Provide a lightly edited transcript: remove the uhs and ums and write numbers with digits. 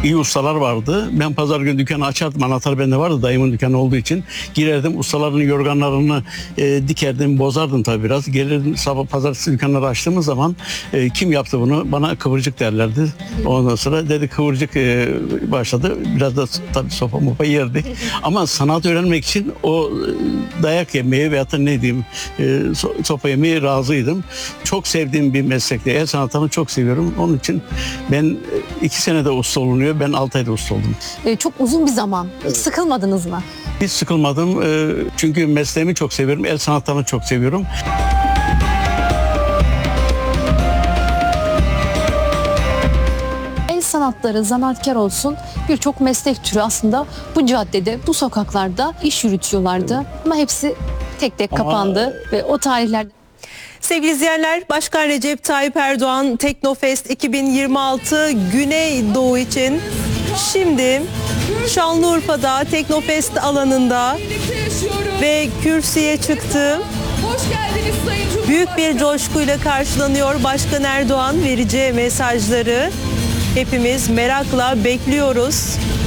iyi ustalar vardı. Ben pazar günü dükkanı açardım. Anahtar bende vardı, dayımın dükkanı olduğu için. Girerdim, ustaların yorganlarını dikerdim, bozardım tabii biraz. Gelirdim sabah pazartesi dükkanları açtığımız zaman kim yaptı bunu? Bana kıvırcık derlerdi. Ondan sonra dedi kıvırcık başladı. Biraz da tabii sopa mopa yerdi. Ama sanat öğrenmek için o dayak yemeye veyahut da ne diyeyim sopa yemeye razıydım. Çok sevdiğim bir meslekti. El sanatını çok seviyorum. Onun için ben 2 senede usta olunuyor. Ben 6 ayda usta oldum. Çok uzun bir zaman. Hiç sıkılmadınız mı? Hiç sıkılmadım. Çünkü mesleğimi çok seviyorum. El sanatlarını çok seviyorum. El sanatları, zanaatkar olsun birçok meslek türü aslında bu caddede, bu sokaklarda iş yürütüyorlardı. Ama hepsi tek tek kapandı ve o tarihlerde... Sevgili izleyenler, Başkan Recep Tayyip Erdoğan Teknofest 2026 Güneydoğu için şimdi Şanlıurfa'da Teknofest alanında ve kürsüye çıktı. Büyük bir coşkuyla karşılanıyor Başkan Erdoğan, vereceği mesajları hepimiz merakla bekliyoruz.